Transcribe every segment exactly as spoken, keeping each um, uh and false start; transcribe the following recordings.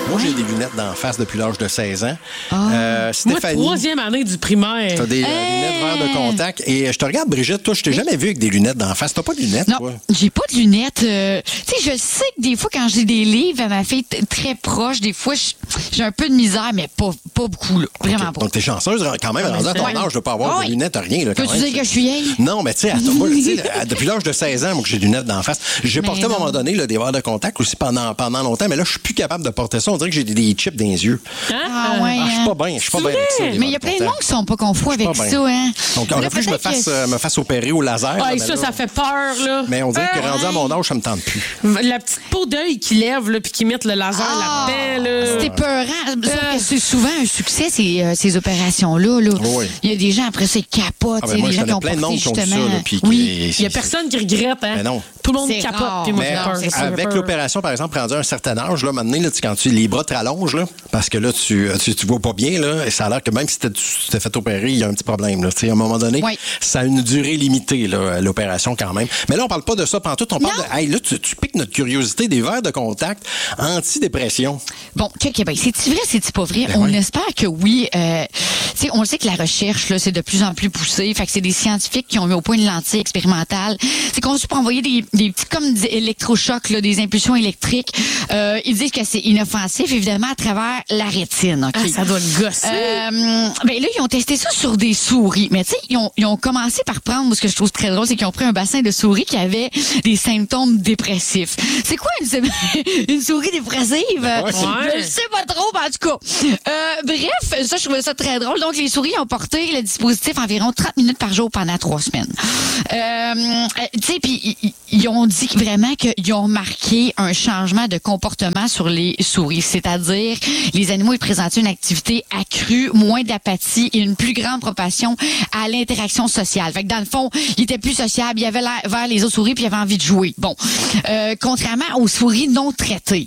Moi, j'ai des lunettes d'en face depuis l'âge de seize ans. Oh. Euh, Stéphanie... Moi, troisième année du primaire. T'as des euh, hey. lunettes verres de contact. Et je te regarde, Brigitte, toi, je t'ai jamais vu avec des lunettes d'en face. T'as pas de lunettes, Non, toi? j'ai pas de lunettes. Euh, tu sais, je sais que des fois, quand j'ai des livres à ma fille t- très proche, des fois, je- j'ai un peu de misère, mais pas, pas beaucoup, là. Vraiment Okay. pas. Donc, t'es chanceuse quand même, rendu à ton ouais. âge de pas avoir Ouais. de lunettes, rien. Là, quand Peux-tu même. dire que je suis vieille? Non, mais tu sais, attends, moi, tu sais, là, depuis l'âge de seize ans, moi, que j'ai des lunettes d'en face. J'ai Mais porté à un non. moment donné là, des verres de contact aussi pendant, pendant longtemps, mais là, je suis plus capable de porter ça. On dirait que j'ai des, des chips dans les yeux. Ah, ouais. Ah, je suis hein. pas bien, je suis pas C'est bien avec ça. vrai? les Mais il y a verres plein de contact. monde qui sont pas confus avec pas bien. ça, hein. Donc, Là, aurait fallu que je me peut-être fasse, que- euh, me fasse opérer au laser. Ah, là, et mais ça, là, ça fait peur, là. Mais on dirait que Ah, rendu à ouais. mon âge, ça me tente plus. La petite peau d'œil qui lève, là, puis qui mettent le laser Ah, là-dedans, là. c'est épeurant. Sauf Euh. que c'est souvent un succès, ces, euh, ces opérations-là. Là. Oui. Il y a des gens, après ça, ils capotent. Ah, ben tu sais, moi, des je gens qui connais ont plein de porté monde qui ont dit ça, justement... là, puis oui. qui- Il y a personne qui regrette, hein? Mais non. Tout le monde C'est capote, rare. puis moi, Mais j'ai peur. c'est ça. avec l'opération, par exemple, rendu à un certain âge, là, maintenant, là, tu- quand tu, les bras te rallongent, là, parce que là, tu, tu, tu vois pas bien, là, et ça a l'air que même si t'es- tu t'es fait opérer, il y a un petit problème. Là, Tu sais, à un moment donné, Oui. ça a une durée limitée, là, l'opération quand même. Mais là, on parle pas de ça pantoute, on parle Non. de... Hey, là, tu, tu piques notre curiosité des verres de contact antidépression. Bon, check, ben, c'est-tu vrai, c'est-tu pas vrai? Ben on oui. espère que oui. Euh, tu sais, on le sait que la recherche, là, c'est de plus en plus poussé. Fait que c'est des scientifiques qui ont mis au point une lentille expérimentale. C'est conçu pour envoyer des, des petits, comme des électrochocs, là, des impulsions électriques. Euh, ils disent que c'est inoffensif, évidemment, à travers la rétine. OK? Ah, ça doit le gosser. Euh, ben là, ils ont testé ça sur des souris. Mais tu sais, ils ont, ils ont commencé par prendre, moi, ce que je trouve très drôle, c'est qu'ils ont pris un bassin de souris qui avait des symptômes dépressifs. C'est quoi une, une souris dépressive? Ouais, c'est- Je le sais pas trop, mais en tout cas. Euh, bref, ça, je trouvais ça très drôle. Donc, les souris ont porté le dispositif environ trente minutes par jour pendant trois semaines. Euh, euh, tu sais, puis ils- ils ont dit que vraiment qu'ils ont remarqué un changement de comportement sur les souris. C'est-à-dire, les animaux, ils présentaient une activité accrue, moins d'apathie et une plus grande propension à l'interaction sociale. Fait que dans le fond, ils étaient plus sociables, ils avaient l'air vers les autres souris puis ils avaient envie de jouer. Bon. Euh, contrairement aux souris non traitées.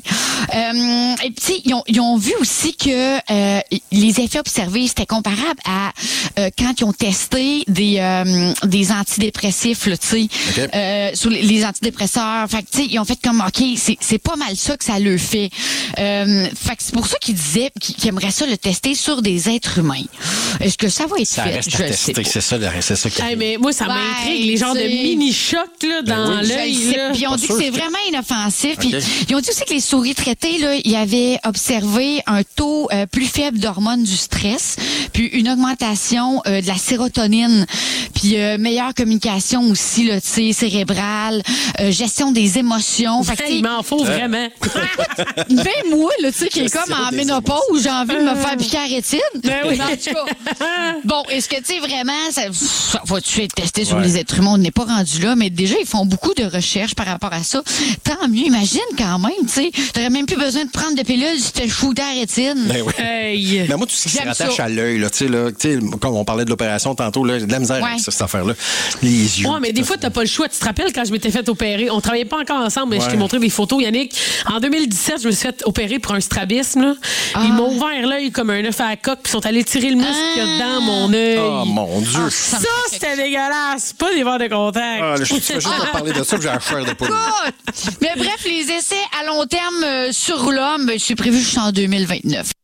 Euh, et puis, tu sais, ils ont, ils ont vu aussi que euh, les effets observés, c'était comparable à euh, quand ils ont testé des, euh, des antidépressifs, là, tu sais, OK. euh, sur les, les antidépresseurs. Fait que, tu sais, ils ont fait comme, OK, c'est, c'est pas mal ça que ça le fait. Euh, fait que c'est pour ça qu'ils disaient qu'ils, qu'ils aimeraient ça le tester sur des êtres humains. Est-ce que ça va être Ça fait? reste Je à le sais tester, pas. c'est ça, c'est ça qui Hey, mais moi, ça Ben, m'intrigue, les genres de tu sais. mini-chocs là, dans oui. l'œil. Je le sais. là. Puis ils ont Pas dit que sûr, c'est je- vraiment inoffensif. Puis OK. ils ont dit aussi que les souris traitées, là, ils avaient observé un taux euh, plus faible d'hormones du stress, puis une augmentation euh, de la sérotonine, puis euh, meilleure communication aussi, là, tu sais, cérébrale, euh, gestion des émotions. Fait que, tu sais, Il m'en faut vraiment. ben moi, là, tu sais, qui est Gestion comme en des ménopause, j'ai envie de me faire piquer la rétine. Ben oui. Mais en tout cas, bon, est-ce que, tu sais, vraiment, ça, ça va-tu être testé sur Ouais. les êtres humains? On n'est pas rendu là, mais déjà, ils font beaucoup de recherches par rapport à ça. Tant mieux, imagine quand même, tu sais, t'aurais même plus besoin de prendre de pilules si tu te shooté la rétine. Ben oui. Hey. Mais moi, tout ce qui se J'aime rattache ça. à l'œil, là, tu sais, là, tu sais, comme on parlait de l'opération tantôt, là, j'ai de la misère Ouais. avec ça, cette affaire-là. Les yeux. Ouais, mais des fois, t'as pas le choix. Tu te rappelles quand je m'étais fait opérer? On travaillait pas encore ensemble, mais je t'ai Ouais. montré des photos, Yannick. En deux mille dix-sept, je me suis fait opérer pour un strabisme. Là. Ah. Ils m'ont ouvert l'œil comme un œuf à la coque, puis ils sont allés tirer le muscle qu'il y a dans mon œil. Oh mon Dieu. Ah, Ça, me fait c'était dégueulasse. Pas des verres de contact. Ah, là, je suis juste de parler de ça, puis j'ai la chair de poule. Écoute, mais bref, les essais à long terme euh, sur l'homme, ben, c'est prévu jusqu'en deux mille vingt-neuf.